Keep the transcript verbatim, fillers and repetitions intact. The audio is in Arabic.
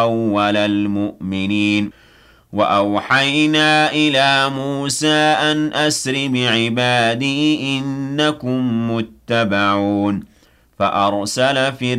أول المؤمنين وأوحينا إلى موسى أن أسر بعبادي إنكم متبعون فأرسل فرعون